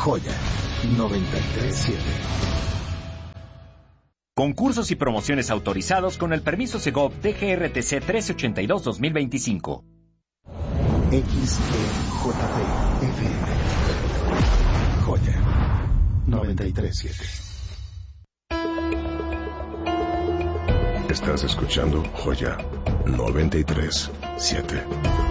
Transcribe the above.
Joya 93.7. Concursos y promociones autorizados con el permiso Segov DGRTC 1382-2025. XEJP FM. Joya 93.7. Estás escuchando Joya 93.7.